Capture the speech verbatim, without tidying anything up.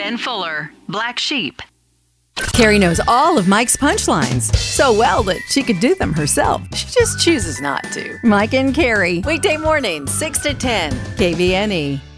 Ben Fuller, Black Sheep. Carrie knows all of Mike's punchlines so well that she could do them herself. She just chooses not to. Mike and Carrie, weekday mornings, six to ten, K V N E.